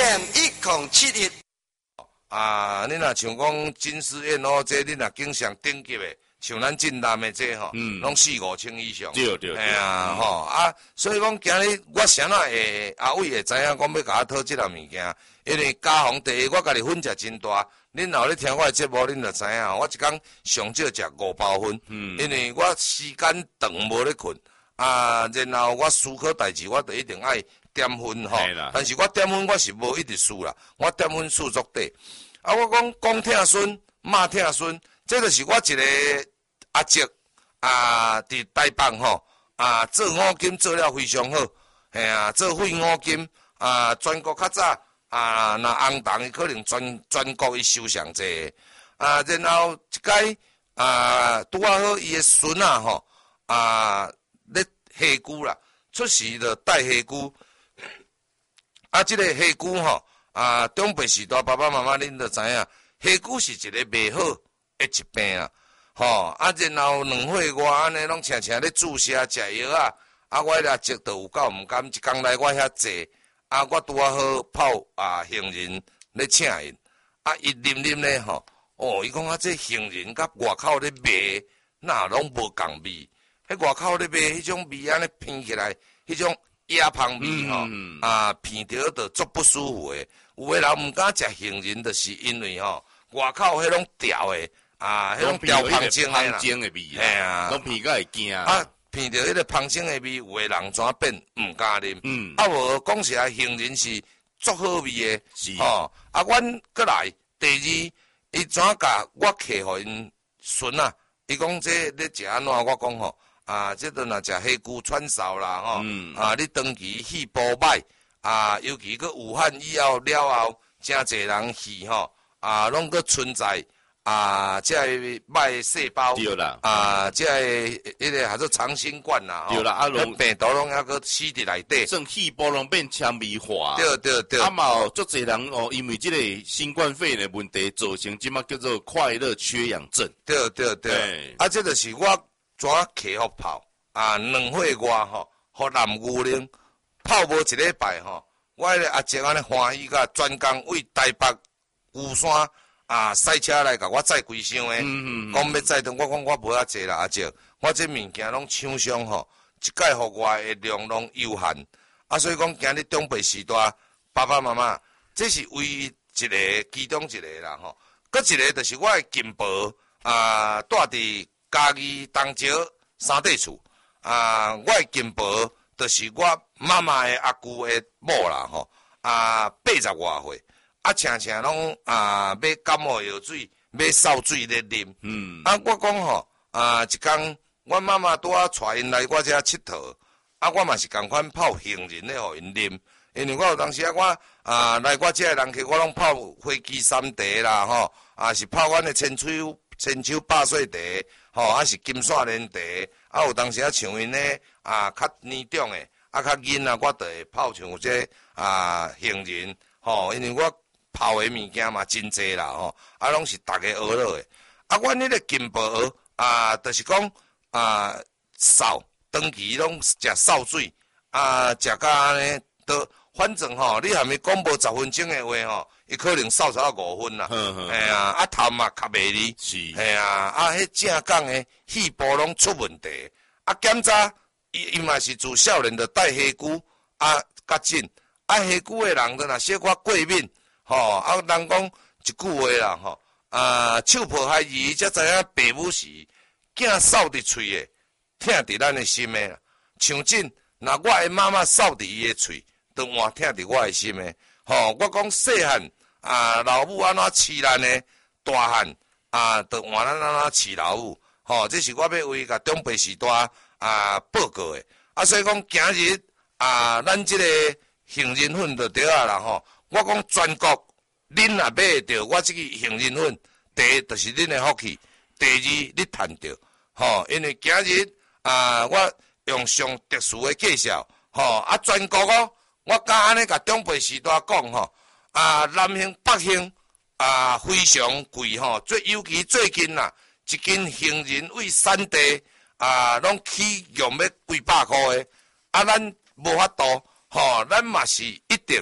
FM1071。 啊，你若像讲金丝燕哦，这你若经常顶级的，像咱晋南的这吼，拢4、5千以上。 对对。 哎呀吼啊，所以讲今日我谁那会阿伟会知影讲要甲我讨这项物件，因为家phòng第一，我家己分食真大。恁若咧听我的节目，恁就知影，我一工上少食5包粉。因为我时间长无咧困啊，然后我思考代志，我就一定爱点粉吼。但是我点粉我是无一直输啦，我点粉输足底。啊，我讲疼孙，骂疼孙，这就是我一个阿叔啊，伫台北吼啊，做五金做了非常好，嘿啊，做废五金啊，全国较早啊，若红铜伊可能全国伊收上济啊，然后一届啊，拄啊好伊的孙啊吼啊，咧下姑啦，出世就带下姑，啊，这个下姑吼。啊，长辈时代爸爸妈妈恁就知影，下骨是一个袂好的疾病啊，吼啊，然后2岁外安尼拢常常咧注射食药啊，啊，我咧食就有够毋甘，一工来我遐坐，啊，我拄啊好泡啊杏仁咧请因，啊，伊啉咧吼，哦，伊讲啊，这杏仁甲外口咧卖，那拢无共味，迄外口咧卖迄种味安尼闻起来，迄种野芳味吼，啊，闻着就足不舒服诶。有诶人毋敢食杏仁，就是因为吼外口迄种调诶，啊，迄种调芳精诶啦， 嘿啊，拢闻甲会惊啊，闻着迄个芳精诶味，有诶人怎变毋敢啉？啊无讲实在，杏仁是足好味诶，吼啊，阮过来第二，伊怎甲我客互因孙啊？伊讲这咧食安怎？我讲吼啊，这阵若食黑菇串烧啦，吼啊，你长期气补歹。啊，尤其个武汉以后了后，真侪人去吼啊，拢个存在啊，这歹细胞对啦啊，这迄个还做长新冠啦， 对啦，啊， 拢病毒拢抑个死伫内底， 算细胞拢变纤维化。 对。 啊嘛，足侪人哦，因为这个新冠肺炎的问题，造成即马叫做快乐缺氧症。 对。啊，这就是我怎克服泡啊，2岁外吼，互南牛奶。泡无一礼拜吼，我迄个阿叔安尼欢喜甲专工为台北玉山啊赛车来甲我载规箱诶，讲要载顿，我讲我无遐济啦，阿叔，我这物件拢厂商吼，一届互我诶量拢有限，啊，所以讲今日长辈时代，爸爸妈妈，这是唯一一个其中一个啦吼，搁一个就是我诶金婆啊，住伫嘉义东石三地厝啊，我诶金婆。就是我妈妈的阿姑的某啦吼，啊80外岁，啊常常拢啊要感冒药水，要烧水咧啉。啊我讲吼，啊一工阮妈妈拄啊带因来我遮佚佗，啊我嘛是共款泡杏仁咧，互因啉。因为我有当时啊我啊来我遮的人客，我拢泡飞机三茶啦吼，啊是泡阮的千秋百岁茶，吼啊是金线莲茶，啊有当时啊像因咧。啊，较年长诶，啊，较囡啊，我就会泡像这啊杏仁，吼，因为我泡诶物件嘛真济啦，吼，啊，拢是逐个学落诶。啊，阮迄个金箔啊，就是讲啊，扫长期拢食扫水，啊，食甲安尼都，反正吼，你还没讲无10分钟诶话吼，伊可能扫到5分啦。哎呀，啊头嘛较袂利，是，哎呀，啊，迄正讲诶，细胞拢出问题，啊，检查。伊嘛是自少年就带下骨啊，较紧啊，下骨诶人都若小可过敏，吼啊，人讲一句话啦，吼啊，手抱孩儿才知影爸母是囝扫伫喙诶，疼伫咱诶心诶啦。像真，若我诶妈妈扫伫伊诶喙，都换疼伫我诶心诶。吼，我讲细汉啊，老母安怎饲咱诶，大汉啊，都换咱安怎饲老母。吼，这是我要为甲长辈时代。啊，报告诶，啊，所以讲今日啊，咱即个杏仁粉就对啊啦吼。我讲全国，恁若买着我即个杏仁粉，第一就是恁诶福气，第二你趁着，吼，因为今日啊，我用上特殊诶介绍，吼，啊，全国哦，我敢安尼甲长辈时代讲吼，啊，南杏北杏啊，非常贵吼，尤其最近啦，一斤杏仁为产地。啊，拢起用要几百块诶，啊，咱无法度，吼，咱嘛是一定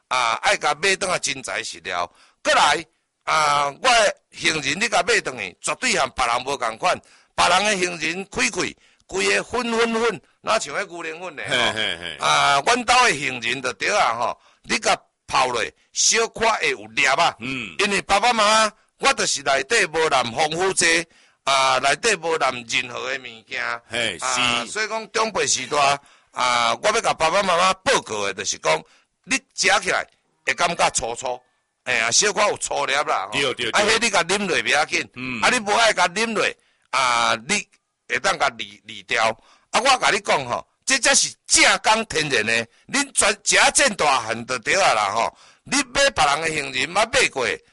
爱甲买倒啊真材实料。过来我的杏仁你甲买倒去，绝对和别人无共款。别人的杏仁开开，规个粉，哪像迄牛奶粉嘞吼。阮兜的杏仁就对啊吼，你甲泡落，小可会有粒啊。因为爸爸妈妈，我就是内底无含防腐剂，内底无含任何的物件。所以讲长辈时代，我要甲爸爸妈妈报告的，就是讲，你食起来会感觉粗粗。小可有粗粒啦。 对。 迄你甲啉落袂要紧。你无爱甲啉落。你会当甲离掉。我甲你讲吼，这才是正港天然的。恁全食正大汉就对啊啦吼。你买别人的杏仁，捌买过，